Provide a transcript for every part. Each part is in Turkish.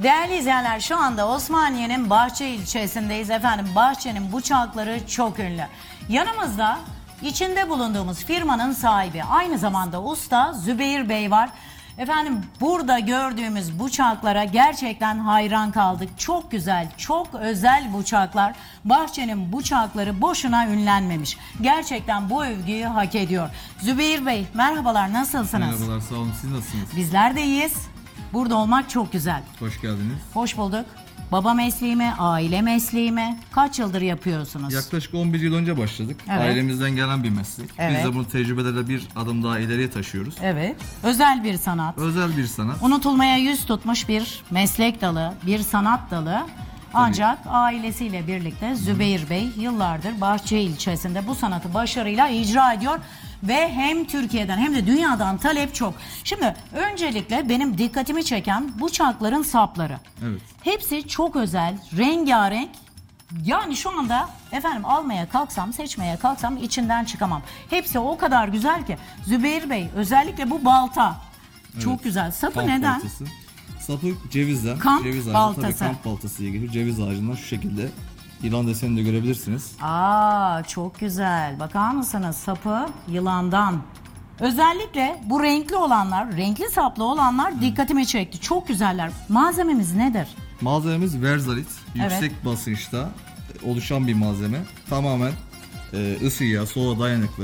Değerli izleyenler, şu anda Osmaniye'nin Bahçe ilçesindeyiz efendim. Bahçe'nin bıçakları çok ünlü. Yanımızda içinde bulunduğumuz firmanın sahibi, aynı zamanda usta Zübeyir Bey var. Efendim, burada gördüğümüz bıçaklara gerçekten hayran kaldık. Çok güzel, çok özel bıçaklar. Bahçe'nin bıçakları boşuna ünlenmemiş. Gerçekten bu övgüyü hak ediyor. Zübeyir Bey, merhabalar, nasılsınız? Merhabalar, sağ olun. Siz nasılsınız? Bizler de iyiyiz. Burada olmak çok güzel. Hoş geldiniz. Hoş bulduk. Baba mesleği mi, aile mesleği mi? Kaç yıldır yapıyorsunuz? Yaklaşık 11 yıl önce başladık. Evet. Ailemizden gelen bir meslek. Evet. Biz de bunu tecrübelerle bir adım daha ileriye taşıyoruz. Evet. Özel bir sanat. Özel bir sanat. Unutulmaya yüz tutmuş bir meslek dalı, bir sanat dalı. Ancak ailesiyle birlikte Zübeyir Bey yıllardır Bahçe ilçesinde bu sanatı başarıyla icra ediyor. Ve hem Türkiye'den hem de dünyadan talep çok. Şimdi öncelikle benim dikkatimi çeken bıçakların sapları. Evet. Hepsi çok özel, rengarenk. Yani şu anda efendim almaya kalksam, seçmeye kalksam içinden çıkamam. Hepsi o kadar güzel ki. Zübeyir Bey, özellikle bu balta. Çok Evet. güzel. Sapı Kamp neden? baltası. Sapı cevizden. Kamp ceviz ağacı. baltası. Tabii kamp baltası diye geçiyor. Ceviz ağacından şu şekilde. Yılan deseni de görebilirsiniz. Aa, çok güzel. Bakar mısınız? Sapı yılandan. Özellikle bu renkli olanlar, renkli saplı olanlar dikkatimi çekti. Çok güzeller. Malzememiz nedir? Malzememiz verzalit. Evet. Yüksek basınçta oluşan bir malzeme. Tamamen ısıya, soğuğa dayanıklı.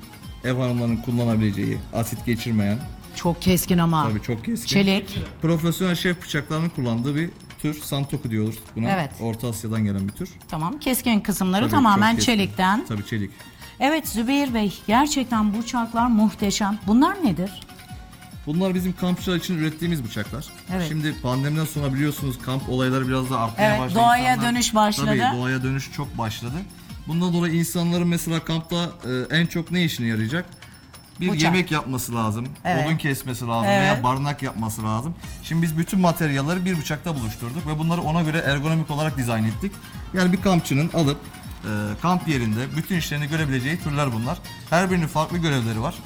Ev hanımlarının kullanabileceği, asit geçirmeyen. Çok keskin ama. Tabii çok keskin. Çelik. Profesyonel şef bıçaklarının kullandığı bir tür. Santoku diyoruz buna. Evet. Orta Asya'dan gelen bir tür. Tamam. Keskin kısımları Tabii tamamen çok keskin. çelikten. Tabii çelik. Evet Zübeyir Bey, gerçekten bıçaklar muhteşem. Bunlar nedir? Bunlar bizim kampçılar için ürettiğimiz bıçaklar. Evet. Şimdi pandemiden sonra biliyorsunuz kamp olayları biraz da artmaya Evet, başladı. doğaya İnsanlar- dönüş başladı. Tabii doğaya dönüş çok başladı. Bundan dolayı insanların mesela kampta en çok ne işine yarayacak? Bir Bıçak. yemek yapması lazım, Evet. odun kesmesi lazım Evet. veya barınak yapması lazım. Şimdi biz bütün materyalleri bir bıçakta buluşturduk ve bunları ona göre ergonomik olarak dizayn ettik. Yani bir kampçının alıp kamp yerinde bütün işlerini görebileceği türler bunlar. Her birinin farklı görevleri var.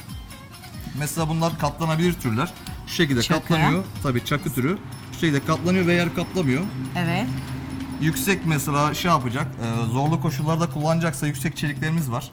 Mesela bunlar katlanabilir türler. Şu şekilde Çakı. katlanıyor. Tabii çakı türü. Şu şekilde katlanıyor ve yer kaplamıyor. Evet. Yüksek mesela şey yapacak, zorlu koşullarda kullanacaksa yüksek çeliklerimiz var.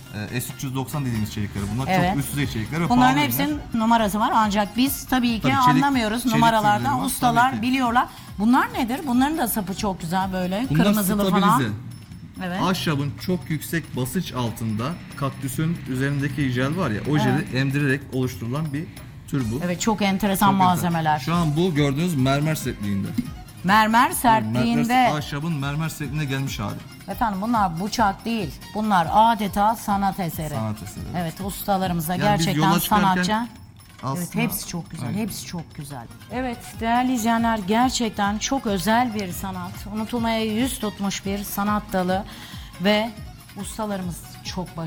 S390 dediğimiz çelikleri. Bunlar Evet. çok üst düzey çelikler ve Bunların pahalı hepsinin ürünler. numarası var ancak biz tabii ki Tabii çelik- anlamıyoruz çelik numaralardan. türleri var, Ustalar tabii ki. biliyorlar. Bunlar nedir? Bunların da sapı çok güzel böyle Bunlar kırmızılı falan. stabilize. Evet. Ahşabın çok yüksek basınç altında kaktüsün üzerindeki jel var ya, o jeli emdirerek oluşturulan bir tür bu. Evet, çok enteresan Çok güzel. malzemeler. Şu an bu gördüğünüz mermer sertliğinde. Mermer sertliğinde. Ahşabın mermer sertliğinde gelmiş hali. Efendim bunlar bıçak değil. Bunlar adeta sanat eseri. Sanat eseri. Evet, ustalarımıza Yani biz gerçekten yola çıkarken sanatçı. aslında- Evet, hepsi çok güzel. Aynen. Hepsi çok güzel. Evet, değerli izleyenler, gerçekten çok özel bir sanat. Unutulmaya yüz tutmuş bir sanat dalı ve ustalarımız çok başarılı.